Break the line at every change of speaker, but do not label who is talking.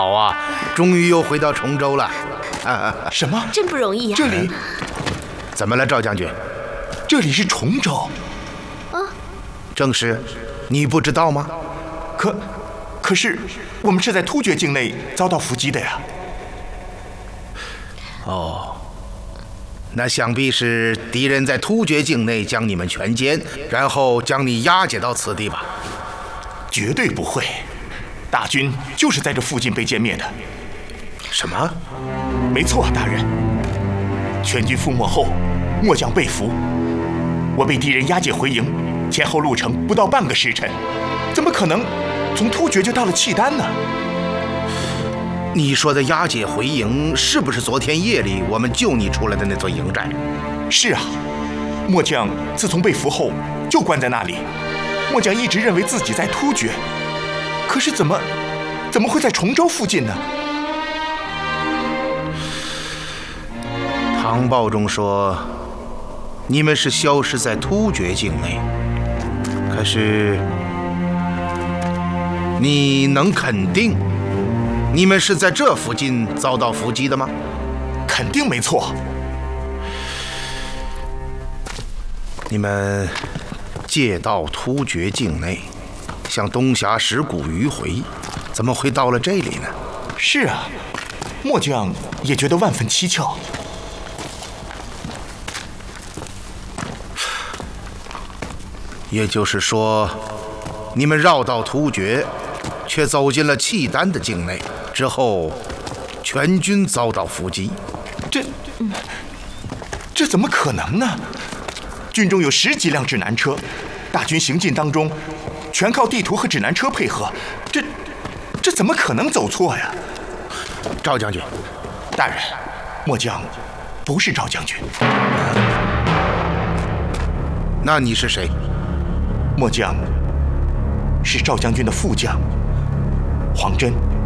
好啊，终于又回到崇州了。
什么？
真不容易呀！
这里
怎么了，赵将军？
这里是崇州。
正是，你不知道吗？
可是我们是在突厥境内遭到伏击的呀。
哦，那想必是敌人在突厥境内将你们全歼，然后将你押解到此地吧？
绝对不会，大军就是在这附近被歼灭的。
什么？
没错，大人。全军覆没后，末将被俘，我被敌人押解回营，前后路程不到半个时辰，怎么可能从突厥就到了契丹呢？
你说的押解回营，是不是昨天夜里我们救你出来的那座营寨？
是啊，末将自从被俘后就关在那里。末将一直认为自己在突厥，可是怎么会在崇州附近呢？
唐报中说，你们是消失在突厥境内，可是你能肯定你们是在这附近遭到伏击的吗？
肯定没错。
你们借道突厥境内，向东峡石谷迂回，怎么会到了这里呢？
是啊，末将也觉得万分蹊跷。
也就是说，你们绕道突厥，却走进了契丹的境内，之后全军遭到伏击。
这怎么可能呢？军中有10几辆指南车，大军行进当中，全靠地图和指南车配合，这怎么可能走错呀？
赵将军，
大人，末将不是赵将军。
那你是谁？
末将是赵将军的副将黄真。